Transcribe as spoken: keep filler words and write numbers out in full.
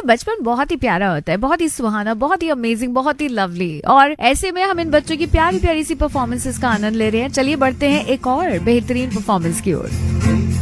बचपन बहुत ही प्यारा होता है, बहुत ही सुहाना, बहुत ही अमेजिंग, बहुत ही लवली। और ऐसे में हम इन बच्चों की प्यारी प्यारी सी परफॉर्मेंसेस का आनंद ले रहे हैं। चलिए बढ़ते हैं एक और बेहतरीन परफॉर्मेंस की ओर।